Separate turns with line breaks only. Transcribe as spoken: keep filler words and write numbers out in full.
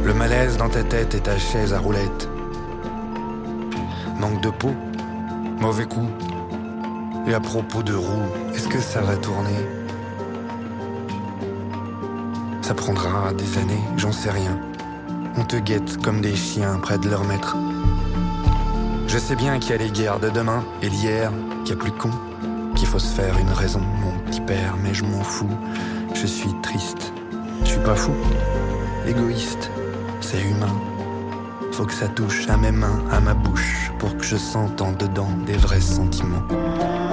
Le malaise dans ta tête et ta chaise à roulettes. Manque de peau, mauvais coup. Et à propos de roues, est-ce que ça va tourner? Ça prendra des années, j'en sais rien. On te guette comme des chiens près de leur maître. Je sais bien qu'il y a les guerres de demain et d'hier, qu'il y a plus con, qu'il faut se faire une raison, mon petit père, mais je m'en fous. Je suis triste, je suis pas fou, égoïste, c'est humain. Faut que ça touche à mes mains, à ma bouche, pour que je sente en dedans des vrais sentiments.